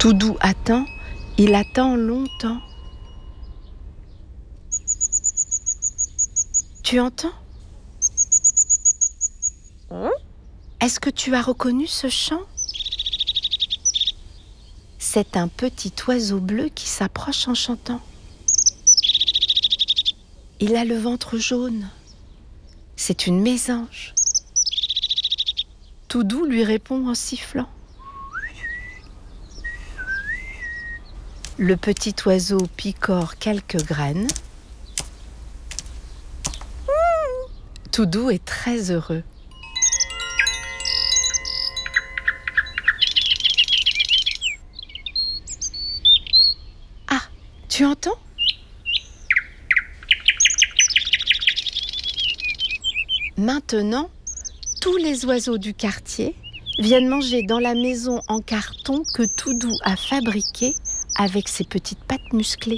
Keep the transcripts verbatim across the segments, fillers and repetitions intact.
Toudou attend, il attend longtemps. Tu entends ? Est-ce que tu as reconnu ce chant ? C'est un petit oiseau bleu qui s'approche en chantant. Il a le ventre jaune. C'est une mésange. Toudou lui répond en sifflant. Le petit oiseau picore quelques graines. Toudou est très heureux. Ah, tu entends ? Maintenant, tous les oiseaux du quartier viennent manger dans la maison en carton que Toudou a fabriquée avec ses petites pattes musclées.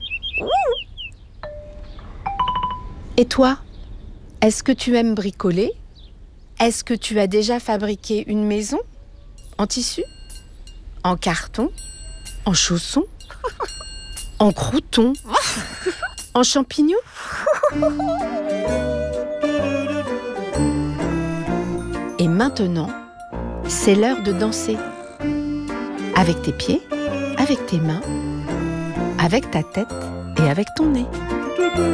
Et toi ? Est-ce que tu aimes bricoler ? Est-ce que tu as déjà fabriqué une maison ? En tissu ? En carton ? En chaussons ? En croûtons ? En champignons ? Et maintenant, c'est l'heure de danser. Avec tes pieds, avec tes mains, avec ta tête et avec ton nez.